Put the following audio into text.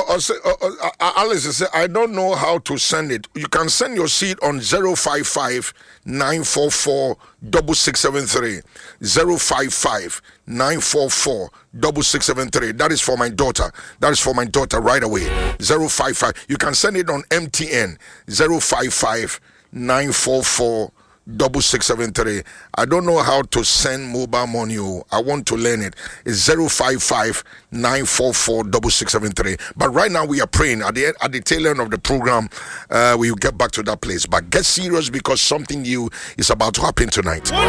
Alice said, I don't know how to send it. You can send your seed on 055 944 6673. 055 944 6673. That is for my daughter. That is for my daughter right away. 055. You can send it on MTN. 055 944 6673. I don't know how to send mobile money. I want to learn it. It's 055 944 6673. But right now we are praying at the tail end of the program. We will get back to that place. But get serious because something new is about to happen tonight.